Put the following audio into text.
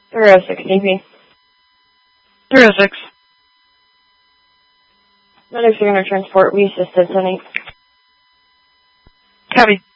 306 DP. 306. Medics are going to transport. We assisted sending. Copy.